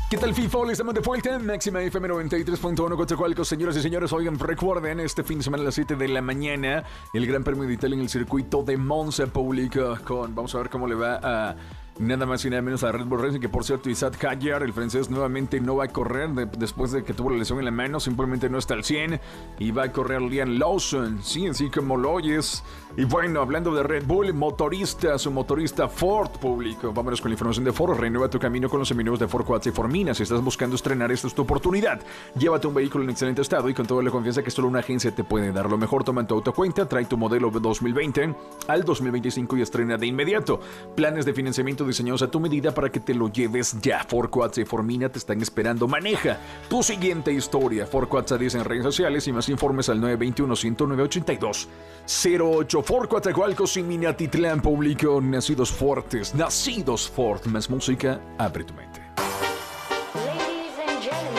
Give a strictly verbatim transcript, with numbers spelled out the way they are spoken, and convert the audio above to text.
¿Qué tal FIFA? Estamos de vuelta en Máxima F M noventa y tres punto uno Coatzacoalcos. Señoras y señores, oigan, recuerden, este fin de semana a las siete de la mañana, el Gran Premio de Italia en el circuito de Monza Público. Con, vamos a ver cómo le va a nada más y nada menos a Red Bull Racing, que por cierto, Isaac Hadjar, el francés, nuevamente no va a correr de, después de que tuvo la lesión en la mano, simplemente no está al cien, y va a correr Liam Lawson, sí, así como lo oyes. Y bueno, hablando de Red Bull, motorista, su motorista Ford Público. Vámonos con la información de Ford. Renueva tu camino con los seminuevos de Ford Quattro y Formina. Si estás buscando estrenar, esta es tu oportunidad. Llévate un vehículo en excelente estado y con toda la confianza que solo una agencia te puede dar. Lo mejor, toma en tu autocuenta, trae tu modelo dos mil veinte al dos mil veinticinco y estrena de inmediato. Planes de financiamiento diseñados a tu medida para que te lo lleves ya. Ford Quattro y Formina te están esperando. Maneja tu siguiente historia. Ford Quattro dice en redes sociales y más informes al nueve dos uno, uno cero nueve, ocho dos cero ocho. Ford Coatzacoalcos y Minatitlán Público. Nacidos fuertes, nacidos Ford. Más música, abre tu mente. Ladies and gentlemen.